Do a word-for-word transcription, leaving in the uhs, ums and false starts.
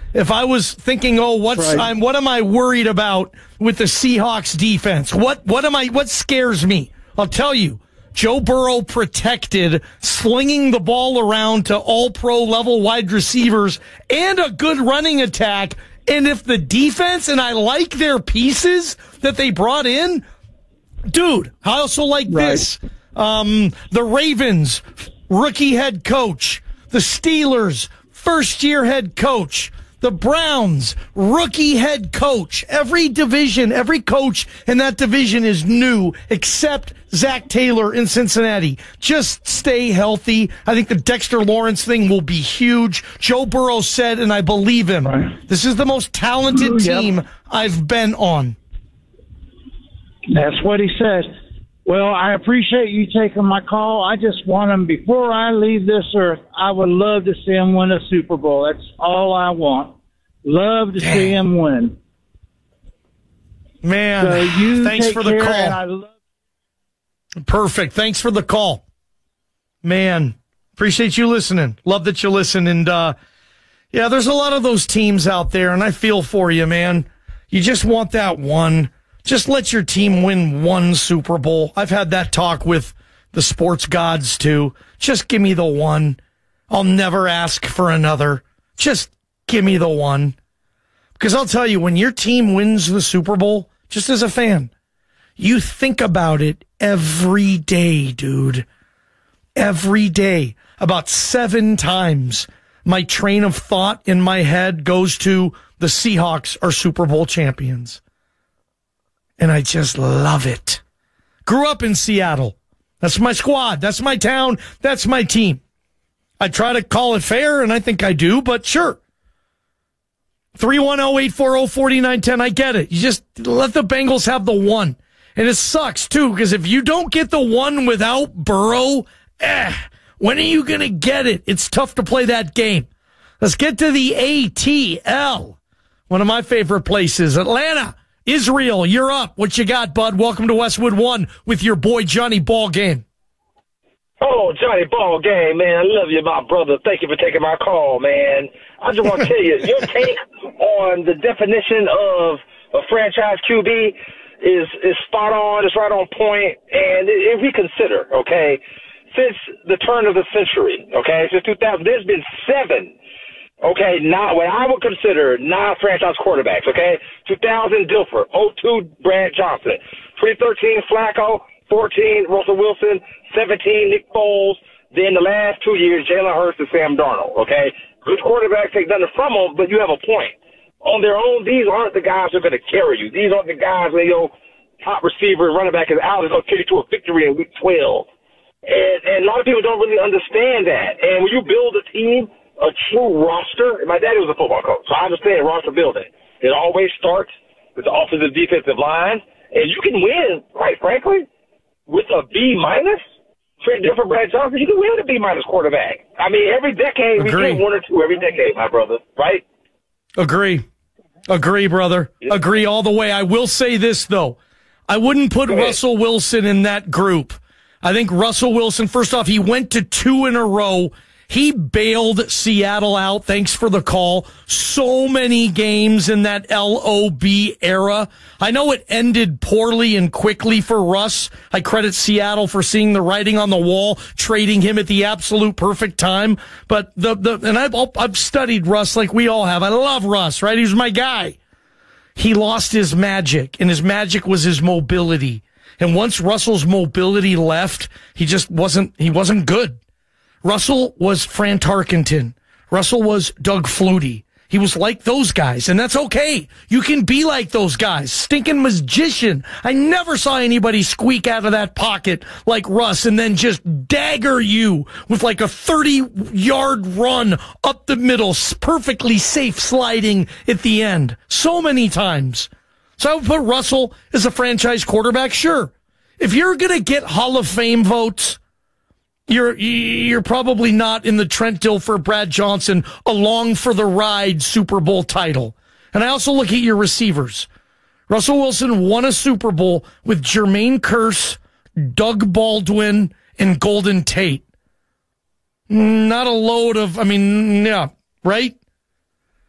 If I was thinking, oh, what's right. I'm what am I worried about with the Seahawks defense? What what am I what scares me? I'll tell you. Joe Burrow protected, slinging the ball around to all-pro level wide receivers and a good running attack. And if the defense, and I like their pieces that they brought in, dude, I also like right. this. Um, the Ravens, rookie head coach. The Steelers, first-year head coach. The Browns, rookie head coach. Every division, every coach in that division is new, except Zach Taylor in Cincinnati. Just stay healthy. I think the Dexter Lawrence thing will be huge. Joe Burrow said, and I believe him, right. this is the most talented team yep. I've been on. That's what he said. Well, I appreciate you taking my call. I just want him, before I leave this earth, I would love to see him win a Super Bowl. That's all I want. Love to Damn. see him win. Man, so you thanks for the care, call. I love- Perfect. Thanks for the call. Man, appreciate you listening. Love that you listen. And, uh, yeah, there's a lot of those teams out there, and I feel for you, man. You just want that one. Just let your team win one Super Bowl. I've had that talk with the sports gods, too. Just give me the one. I'll never ask for another. Just give me the one. Because I'll tell you, when your team wins the Super Bowl, just as a fan, you think about it every day, dude. Every day. About seven times, my train of thought in my head goes to the Seahawks are Super Bowl champions. And I just love it. Grew up in Seattle. That's my squad. That's my town. That's my team. I try to call it fair, and I think I do, but sure. three one zero, eight four zero, four nine one zero. I get it. You just let the Bengals have the one. And it sucks, too, because if you don't get the one without Burrow, eh, when are you going to get it? It's tough to play that game. Let's get to the A T L. One of my favorite places, Atlanta. Israel, you're up. What you got, bud? Welcome to Westwood One with your boy Johnny Ballgame. Oh, Johnny Ballgame, man. I love you, my brother. Thank you for taking my call, man. I just want to tell you, your take on the definition of a franchise Q B is is spot on. It's right on point. And if we consider, okay, since the turn of the century, okay, since two thousand, there's been seven, okay, not what I would consider non-franchise quarterbacks, okay? two thousand, Dilfer. oh two, Brad Johnson. twenty thirteen, Flacco. fourteen, Russell Wilson. seventeen, Nick Foles. Then the last two years, Jalen Hurts and Sam Darnold, okay? Good quarterbacks, take nothing from them, but you have a point. On their own, these aren't the guys who are going to carry you. These aren't the guys where your top receiver, running back is out, is going to carry you to a victory in week twelve. And, and a lot of people don't really understand that. And when you build a team, a true roster, and my daddy was a football coach, so I understand roster building. It always starts with the offensive defensive line, and you can win, quite frankly, with a B minus. Trent Dilfer, Brad Johnson, you can win with a B minus quarterback. I mean, every decade Agree. we get one or two every decade, my brother, right? Agree. Agree, brother. Yeah. Agree all the way. I will say this, though. I wouldn't put Russell Wilson in that group. I think Russell Wilson, first off, he went to two in a row. He bailed Seattle out. Thanks for the call. So many games in that L O B era. I know it ended poorly and quickly for Russ. I credit Seattle for seeing the writing on the wall, trading him at the absolute perfect time. But the, the, and I've, I've studied Russ like we all have. I love Russ, right? He was my guy. He lost his magic, and his magic was his mobility. And once Russell's mobility left, he just wasn't, he wasn't good. Russell was Fran Tarkenton. Russell was Doug Flutie. He was like those guys, and that's okay. You can be like those guys. Stinking magician. I never saw anybody squeak out of that pocket like Russ and then just dagger you with like a thirty-yard run up the middle, perfectly safe sliding at the end. So many times. So I would put Russell as a franchise quarterback, sure. If you're going to get Hall of Fame votes, You're you're probably not in the Trent Dilfer, Brad Johnson, along for the ride Super Bowl title. And I also look at your receivers. Russell Wilson won a Super Bowl with Jermaine Kearse, Doug Baldwin, and Golden Tate. Not a load of, I mean, yeah, right?